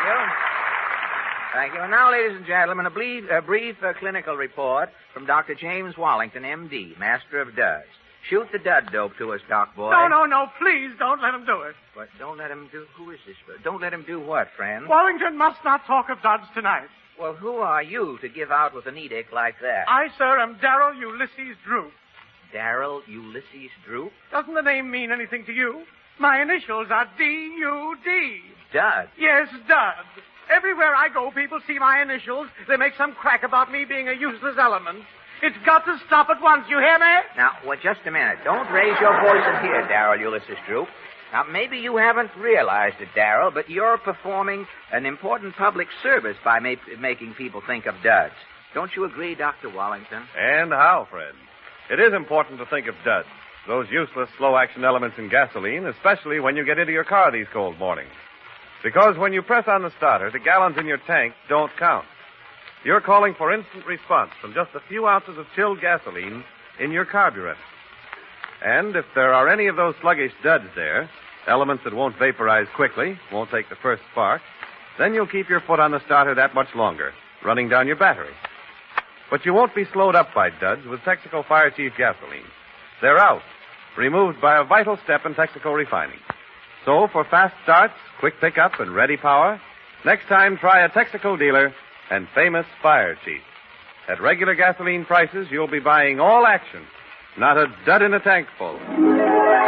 you. Thank you. And now, ladies and gentlemen, a brief clinical report from Dr. James Wallington, M.D., Master of Duds. Shoot the dud dope to us, Doc Boy. No. Please don't let him do it. What? Don't let him do... Who is this? Don't let him do what, friend? Wallington must not talk of duds tonight. Well, who are you to give out with an edict like that? I, sir, am Darrell Ulysses Droop. Darrell Ulysses Droop? Doesn't the name mean anything to you? My initials are D-U-D. Dud? Yes, Dud. Everywhere I go, people see my initials. They make some crack about me being a useless element. It's got to stop at once. You hear me? Now, just a minute. Don't raise your voice in here, Darrell Ulysses Droop. Now, maybe you haven't realized it, Darrell, but you're performing an important public service by making people think of duds. Don't you agree, Dr. Wallington? And how, Fred? It is important to think of duds, those useless slow-action elements in gasoline, especially when you get into your car these cold mornings. Because when you press on the starter, the gallons in your tank don't count. You're calling for instant response from just a few ounces of chilled gasoline in your carburetor. And if there are any of those sluggish duds there, elements that won't vaporize quickly, won't take the first spark, then you'll keep your foot on the starter that much longer, running down your battery. But you won't be slowed up by duds with Texaco Fire Chief gasoline. They're out, removed by a vital step in Texaco refining. So for fast starts, quick pickup, and ready power, next time try a Texaco dealer and famous Fire Chief. At regular gasoline prices, you'll be buying all action, not a dud in a tank full.